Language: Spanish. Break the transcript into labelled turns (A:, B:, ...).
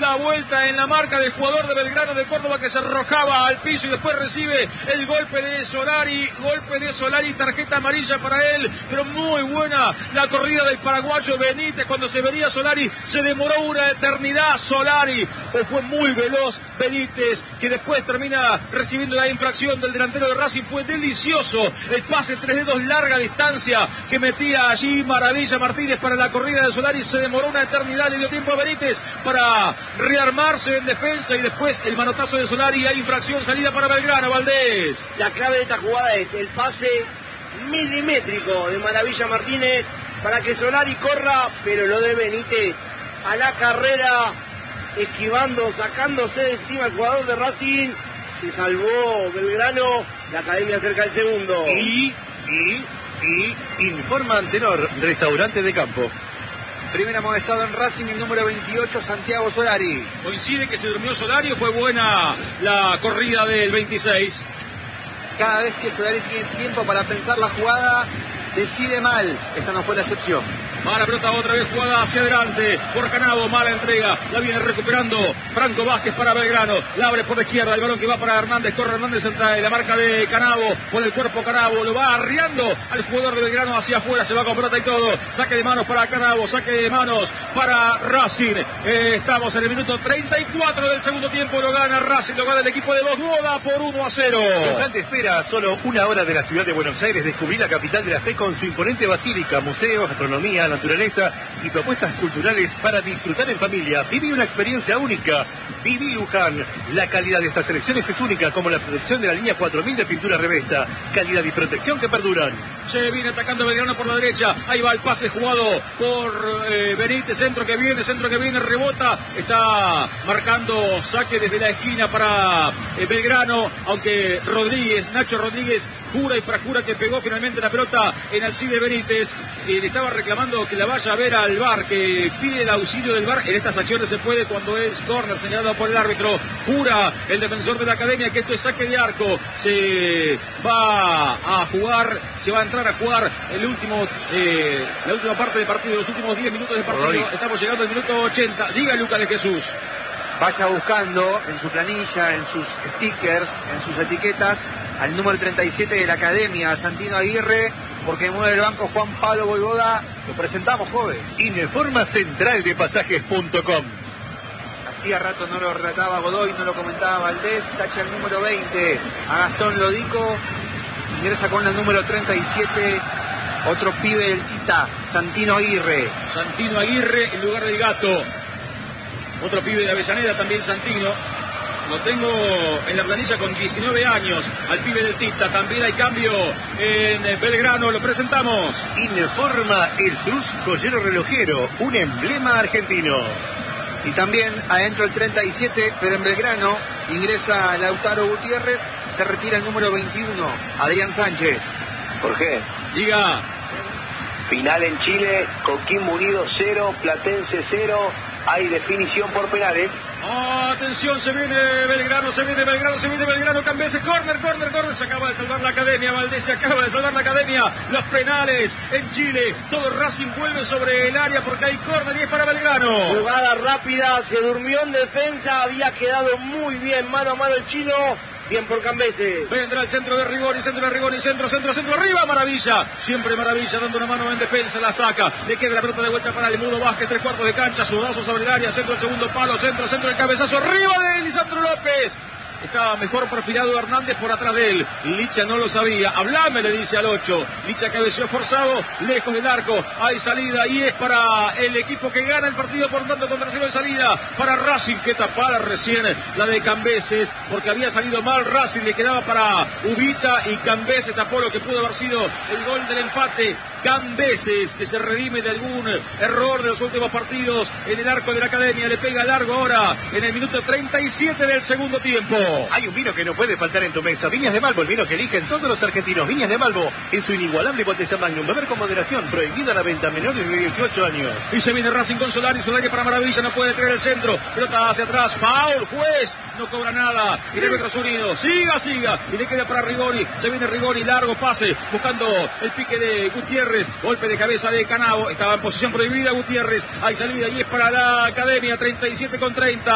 A: da vuelta en la marca del jugador de Belgrano de Córdoba, que se arrojaba al piso y después recibe el golpe de Solari, tarjeta amarilla para él, pero muy buena la corrida del paraguayo Benítez. Cuando se venía Solari se demoró una eternidad Solari, o fue muy veloz Benítez, que después termina recibiendo la infracción del delantero de Racing. Fue delicioso el pase 3 dedos larga distancia que metía allí Maravilla Martínez para la corrida de Solari. Se demoró una eternidad, le dio tiempo a Benítez para rearmarse en defensa y después el manotazo de Solari. Hay infracción, salida para Belgrano. Valdés.
B: La clave de esta jugada es el pase milimétrico de Maravilla Martínez para que Solari corra, pero lo de Benítez a la carrera, esquivando, sacándose de encima el jugador de Racing. Se salvó Belgrano, la academia cerca del segundo.
C: Y informa Antenor, restaurante de campo.
D: Primer amonestado en Racing, el número 28, Santiago Solari.
A: Coincide que se durmió Solari, o fue buena la corrida del 26.
D: Cada vez que Solari tiene tiempo para pensar la jugada, decide mal. Esta no fue la excepción.
A: Mala pelota, otra vez jugada hacia adelante por Canavo, mala entrega, la viene recuperando Franco Vázquez para Belgrano, la abre por la izquierda, el balón que va para Hernández, corre Hernández en la marca de Canavo, por el cuerpo Canavo, lo va arriando al jugador de Belgrano hacia afuera, se va con pelota y todo, saque de manos para Canavo, saque de manos para Racing. Estamos en el minuto 34 del segundo tiempo, lo gana Racing, lo gana el equipo de Bosgoda por 1-0.
C: Tocante espera a solo una hora de la ciudad de Buenos Aires descubrir la capital de la fe con su imponente basílica, museos, gastronomía, naturaleza y propuestas culturales para disfrutar en familia. Viví una experiencia única. Viví Luján. La calidad de estas selecciones es única, como la protección de la línea 4000 de pintura Revesta. Calidad y protección que perduran.
A: Se viene atacando Belgrano por la derecha. Ahí va el pase jugado por Benítez. Centro que viene, rebota. Está marcando saque desde la esquina para Belgrano. Aunque Nacho Rodríguez jura y perjura que pegó finalmente la pelota en Alcide Benítez. Le estaba reclamando que la vaya a ver al VAR, que pide el auxilio del VAR. En estas acciones se puede cuando es córner señalado por el árbitro. Jura el defensor de la academia que esto es saque de arco. Se va a entrar a jugar la última parte del partido, los últimos 10 minutos de partido. Estamos llegando al minuto 80. Diga Lucas de Jesús.
D: Vaya buscando en su planilla, en sus stickers, en sus etiquetas, al número 37 de la academia, Santino Aguirre, porque mueve el banco Juan Pablo Boivoda. Lo presentamos, joven.
C: Informa central de pasajes.com.
D: Hacía rato no lo relataba Godoy, no lo comentaba Valdés. Tacha el número 20 a Gastón Lodico. Ingresa con el número 37, otro pibe del Tita, Santino Aguirre.
A: Santino Aguirre en lugar del Gato. Otro pibe de Avellaneda, también Santino. Lo tengo en la planilla con 19 años, al pibe del Tita. También hay cambio en Belgrano, lo presentamos.
C: Informa el Trus Joyero Relojero, un emblema argentino.
D: Y también adentro el 37, pero en Belgrano ingresa Lautaro Gutiérrez, se retira el número 21, Adrián Sánchez.
E: Jorge.
A: Diga.
E: Final en Chile, Coquimbo Unido 0, Platense 0, hay definición por penales.
A: Atención, se viene Belgrano, Cambeses, corner, se acaba de salvar la academia, Valdés se acaba de salvar la academia, los penales en Chile, todo Racing vuelve sobre el área porque hay corner y es para Belgrano.
B: Jugada rápida, se durmió en defensa, había quedado muy bien mano a mano el chino. Bien por Cambeses.
A: Vendrá el centro de Rigoni, centro, arriba, Maravilla. Siempre Maravilla dando una mano en defensa, la saca. Le queda la pelota de vuelta para el Mudo Vázquez, 3/4 de cancha, sudazo sobre el área, centro del segundo palo, centro, el cabezazo, arriba de Lisandro López. Estaba mejor perfilado Hernández por atrás de él. Licha no lo sabía. Hablame, le dice al 8. Licha cabeceó forzado, lejos del arco. Hay salida y es para el equipo que gana el partido por tanto con tercero de salida. Para Racing, que tapada recién la de Cambeses, porque había salido mal Racing. Le quedaba para Ubita y Cambeses tapó lo que pudo haber sido el gol del empate. Cambeses, que se redime de algún error de los últimos partidos en el arco de la academia. Le pega largo ahora en el minuto 37 del segundo tiempo.
C: Hay un vino que no puede faltar en tu mesa. Viñas de Malvo, el vino que eligen todos los argentinos. Viñas de Malvo, en su inigualable botella Magnum. Beber con moderación, prohibida la venta a menores de 18 años.
A: Y se viene Racing con Solari para Maravilla, no puede creer el centro. Pelota hacia atrás, foul, juez, no cobra nada. Y de Estados Unidos, siga. Y le queda para Rigoni, se viene Rigoni, largo pase, buscando el pique de Gutiérrez. Golpe de cabeza de Canavo, estaba en posición prohibida Gutiérrez. Hay salida y es para la academia, 37/30.